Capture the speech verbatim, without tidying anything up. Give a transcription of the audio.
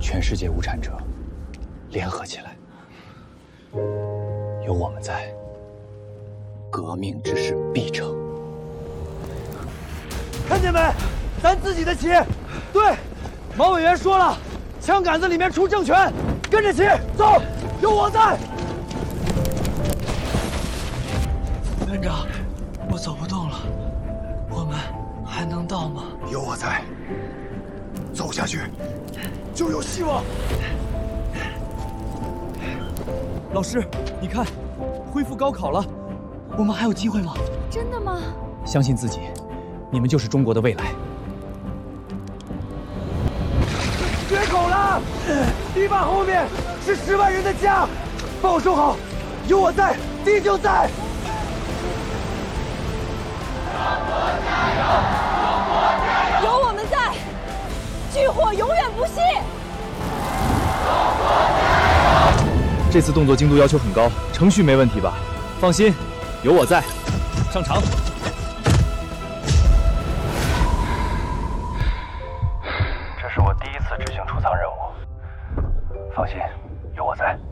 全世界无产者联合起来，有我们在，革命之势必成。 看见没？咱自己的旗。对，毛委员说了，枪杆子里面出政权，跟着旗走，有我在。 院长，我走不动了，我们还能到吗？ 有我在，走下去就有希望。 老师，你看，恢复高考了， 我们还有机会吗？ 真的吗？ 相信自己，你们就是中国的未来。 决口了，堤坝后面是十万人的家，保守好，有我在，地就在。 有我们在，炬火永远不熄。 这次动作精度要求很高，程序没问题吧？放心，有我在，上场。 这是我第一次执行出舱任务，放心，有我在。